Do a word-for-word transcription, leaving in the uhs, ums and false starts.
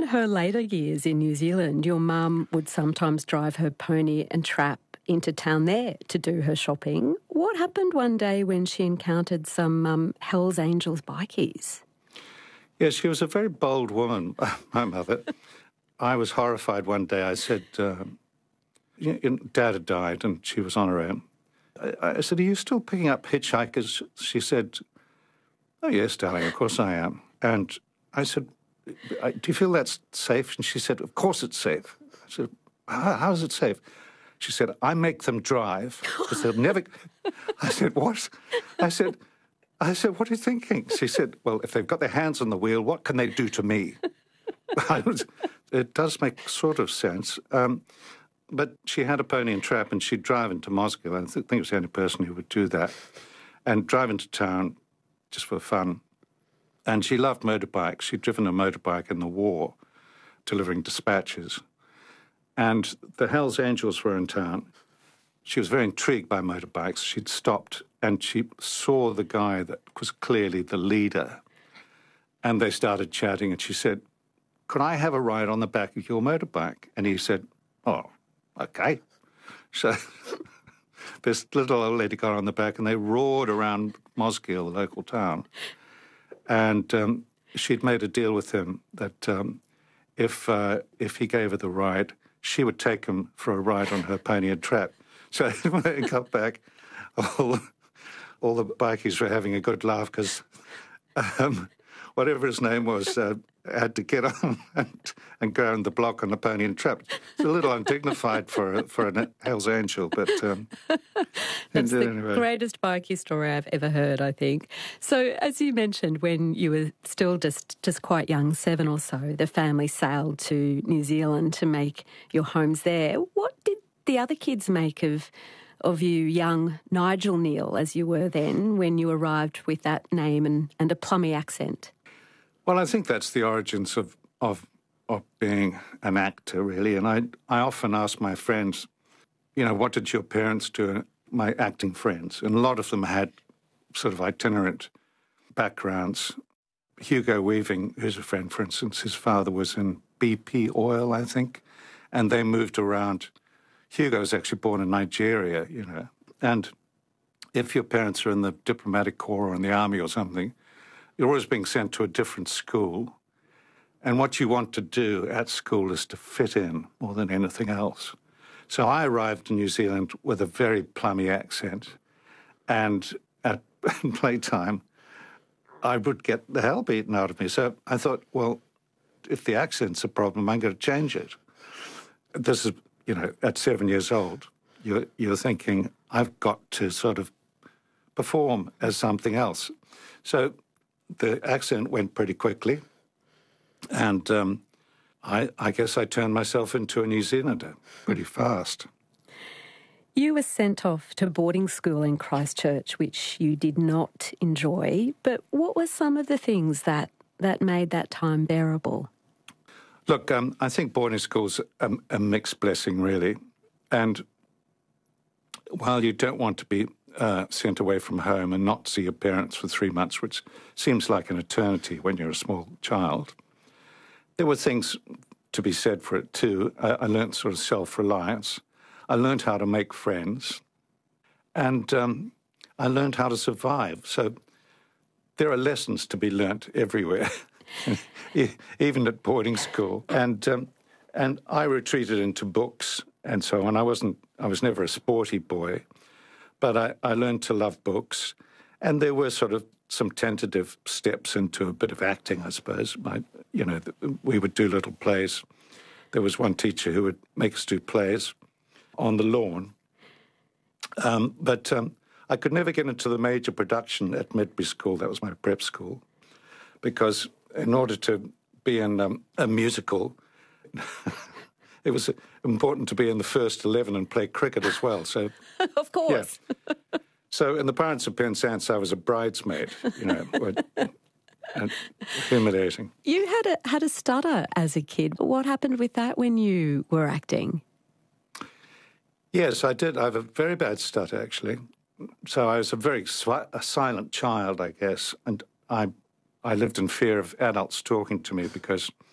her later years in New Zealand, your mum would sometimes drive her pony and trap into town there to do her shopping. What happened one day when she encountered some um, Hells Angels bikies? Yeah, she was a very bold woman, my mother. I was horrified one day. I said, uh, you know, Dad had died and she was on her own. I, I said, are you still picking up hitchhikers? She said, oh, yes, darling, of course I am. And I said, do you feel that's safe? And she said, of course it's safe. I said, how, how is it safe? She said, I make them drive because they'll never... I said, what? I said, I said, what are you thinking? She said, well, if they've got their hands on the wheel, what can they do to me? I was, it does make sort of sense. Um, but she had a pony and trap and she'd drive into Mosgiel. I think it was the only person who would do that. And drive into town just for fun. And she loved motorbikes. She'd driven a motorbike in the war, delivering dispatches. And the Hells Angels were in town. She was very intrigued by motorbikes. She'd stopped and she saw the guy that was clearly the leader. And they started chatting and she said, could I have a ride on the back of your motorbike? And he said, oh, okay. So this little old lady got on the back and they roared around Mosgiel, the local town. And um, she'd made a deal with him that um, if uh, if he gave her the ride, she would take him for a ride on her pony and trap. So when they got back, all, all the bikies were having a good laugh because um, whatever his name was uh, had to get on and, and go around the block on the pony and trap. It's a little undignified for a, for a Hells Angel, but... Um, That's the anyway. greatest bikie story I've ever heard, I think. So, as you mentioned, when you were still just, just quite young, seven or so, the family sailed to New Zealand to make your homes there. What did the other kids make of of you, young Nigel Neal, as you were then, when you arrived with that name and, and a plummy accent? Well, I think that's the origins of, of, of being an actor, really. And I, I often ask my friends, you know, what did your parents do? My acting friends. And a lot of them had sort of itinerant backgrounds. Hugo Weaving, who's a friend, for instance, his father was in B P Oil, I think, and they moved around. Hugo was actually born in Nigeria, you know. And if your parents are in the diplomatic corps or in the army or something, you're always being sent to a different school. And what you want to do at school is to fit in more than anything else. So I arrived in New Zealand with a very plummy accent. And at playtime, I would get the hell beaten out of me. So I thought, well, if the accent's a problem, I'm going to change it. This is, you know, at seven years old, you're, you're thinking, I've got to sort of perform as something else. So the accent went pretty quickly. And um, I, I guess I turned myself into a New Zealander pretty fast. You were sent off to boarding school in Christchurch, which you did not enjoy. But what were some of the things that, that made that time bearable? Look, um, I think boarding school's a, a mixed blessing, really. And while you don't want to be uh, sent away from home and not see your parents for three months, which seems like an eternity when you're a small child, there were things to be said for it too. I, I learnt sort of self-reliance. I learned how to make friends. And um, I learned how to survive. So there are lessons to be learnt everywhere, even at boarding school. And um, and I retreated into books and so on. I wasn't, I was never a sporty boy, but I, I learned to love books. And there were sort of some tentative steps into a bit of acting, I suppose. My, you know, we would do little plays. There was one teacher who would make us do plays on the lawn. Um, but um, I could never get into the major production at Medbury School, that was my prep school, because in order to be in um, a musical, it was important to be in the first eleven and play cricket as well. So, of course. Yeah. So in the Pirates of Penzance, I was a bridesmaid, you know, and humiliating. You had a, had a stutter as a kid. What happened with that when you were acting? Yes, I did. I have a very bad stutter, actually. So I was a very swi- a silent child, I guess, and I I lived in fear of adults talking to me because